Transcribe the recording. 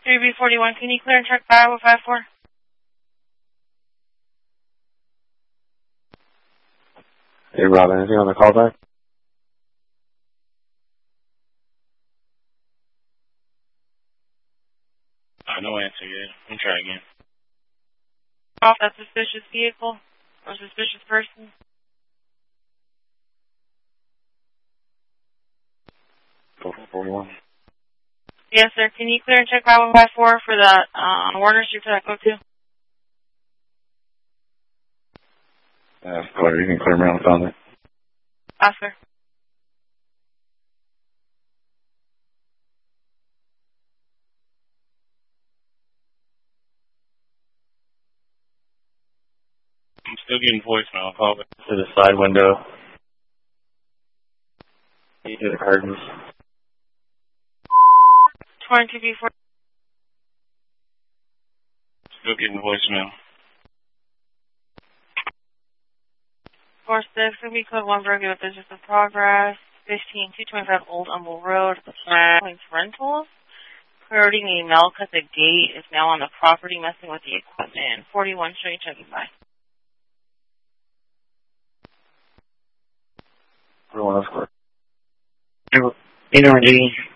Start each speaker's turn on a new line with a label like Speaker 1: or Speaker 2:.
Speaker 1: 3B41, can you clear and check 5054?
Speaker 2: Hey, Rob, anything on the callback?
Speaker 3: No answer yet. Let me try again.
Speaker 1: Off that suspicious vehicle or suspicious person.
Speaker 2: Total 41.
Speaker 1: Yes, sir. Can you clear and check 5154 for the Warner Street for that code 2?
Speaker 2: Clear. You can clear me on the phone.
Speaker 1: Oscar.
Speaker 3: I'm still getting voicemail. I'll call back.
Speaker 2: To the side window. To the curtains.
Speaker 1: 22B4.
Speaker 3: Still getting voicemail.
Speaker 1: 46, it'll be code 1 broken with business in progress. 15225 Old Humble Road. Points Rentals. Clearing a milk at the gate is now on the property messing with the equipment. 41 straight checking by.
Speaker 2: Everyone else clear.
Speaker 4: Energy.